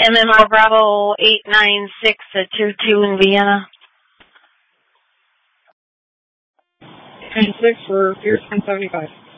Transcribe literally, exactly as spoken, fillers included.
M M R Bravo eight nine six at two two in Vienna. nine six for Pierce one seventy-five.